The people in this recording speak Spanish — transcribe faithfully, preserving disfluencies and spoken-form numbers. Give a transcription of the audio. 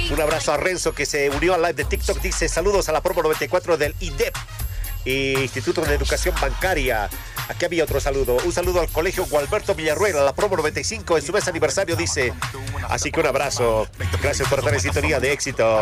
Un abrazo a Renzo que se unió al live de TikTok. Dice saludos a la promo noventa y cuatro del I D E P, Instituto de Educación Bancaria. Aquí había otro saludo. Un saludo al colegio Gualberto Villarruel, a la promo noventa y cinco en su mes aniversario, dice. Así que un abrazo. Gracias por estar en sintonía, de éxito.